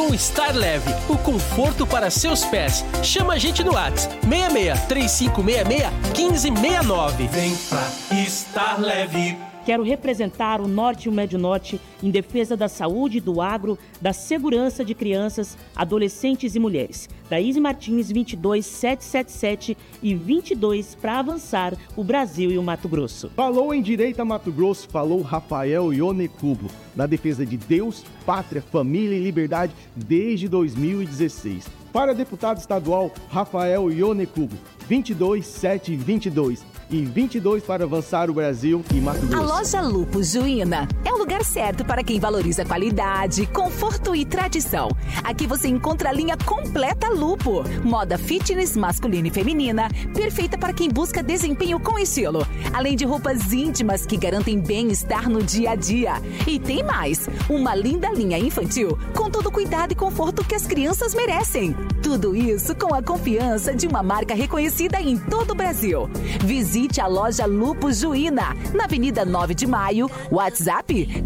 Com Estar Leve, o conforto para seus pés. Chama a gente no WhatsApp 66 3566 1569. Vem pra Estar Leve. Quero representar o Norte e o Médio Norte em defesa da saúde, do agro, da segurança de crianças, adolescentes e mulheres. Daíse Martins, 22777 e 22 para avançar o Brasil e o Mato Grosso. Falou em Direita Mato Grosso, falou Rafael Ionecubo, na defesa de Deus, pátria, família e liberdade desde 2016. Para deputado estadual, Rafael Ionecubo, 22722. E 22 para avançar o Brasil e Mato Grosso. A loja Lupus Juína é o lugar certo para quem valoriza qualidade, conforto e tradição. Aqui você encontra a linha completa Lupo. Moda fitness masculina e feminina, perfeita para quem busca desempenho com estilo. Além de roupas íntimas que garantem bem-estar no dia a dia. E tem mais, uma linda linha infantil com todo o cuidado e conforto que as crianças merecem. Tudo isso com a confiança de uma marca reconhecida em todo o Brasil. Visite a loja Lupus Juína, na Avenida 9 de Maio, WhatsApp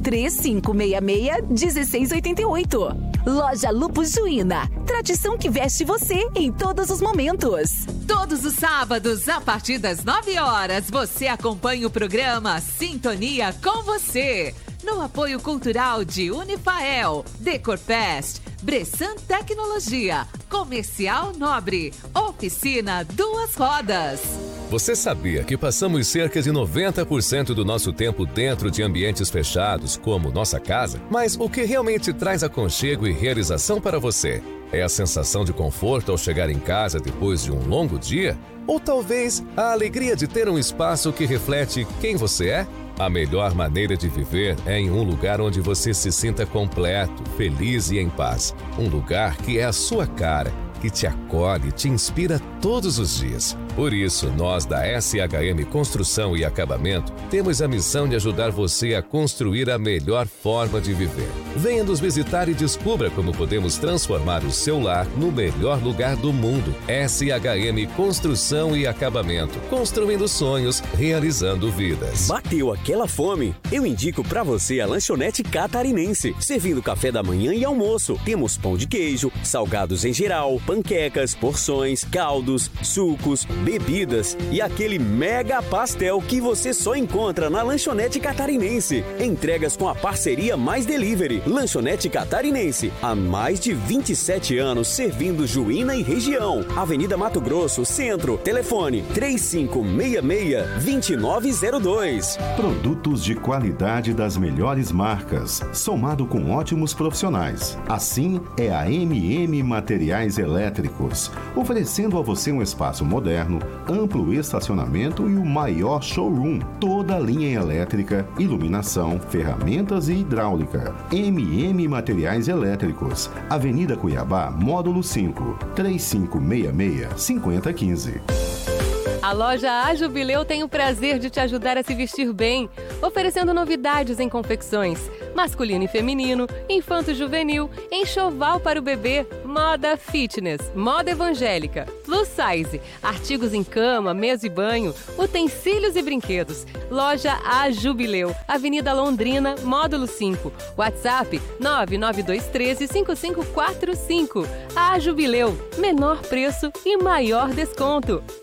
3566-1688. Loja Lupus Juína, tradição que veste você em todos os momentos. Todos os sábados, a partir das 9 horas, você acompanha o programa Sintonia com Você. No apoio cultural de Unifael, Decorfest, Bressan Tecnologia, Comercial Nobre, Oficina Duas Rodas. Você sabia que passamos cerca de 90% do nosso tempo dentro de ambientes fechados, como nossa casa? Mas o que realmente traz aconchego e realização para você? É a sensação de conforto ao chegar em casa depois de um longo dia? Ou talvez a alegria de ter um espaço que reflete quem você é? A melhor maneira de viver é em um lugar onde você se sinta completo, feliz e em paz. Um lugar que é a sua cara, que te acolhe e te inspira todos os dias. Por isso, nós da SHM Construção e Acabamento temos a missão de ajudar você a construir a melhor forma de viver. Venha nos visitar e descubra como podemos transformar o seu lar no melhor lugar do mundo. SHM Construção e Acabamento, construindo sonhos, realizando vidas. Bateu aquela fome? Eu indico pra você a Lanchonete Catarinense, servindo café da manhã e almoço. Temos pão de queijo, salgados em geral, panquecas, porções, caldos, sucos, bebidas e aquele mega pastel que você só encontra na Lanchonete Catarinense. Entregas com a parceria Mais Delivery. Lanchonete Catarinense, há mais de 27 anos servindo Juína e região. Avenida Mato Grosso, Centro. Telefone 3566-2902. Produtos de qualidade das melhores marcas, somado com ótimos profissionais. Assim é a MM Materiais Elétricos, oferecendo a você um espaço moderno, amplo estacionamento e o maior showroom. Toda a linha elétrica, iluminação, ferramentas e hidráulica. MM Materiais Elétricos, Avenida Cuiabá, Módulo 5, 3566-5015. A loja A Jubileu tem o prazer de te ajudar a se vestir bem, oferecendo novidades em confecções, masculino e feminino, infanto-juvenil, enxoval para o bebê, moda fitness, moda evangélica, plus size, artigos em cama, mesa e banho, utensílios e brinquedos. Loja A Jubileu, Avenida Londrina, Módulo 5, WhatsApp 99213-5545. A Jubileu, menor preço e maior desconto.